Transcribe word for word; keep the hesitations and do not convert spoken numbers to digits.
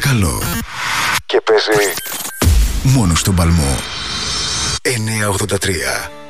παρακαλώ. Και παίζει μόνο στον Παλμό. εννιακόσια ογδόντα τρία.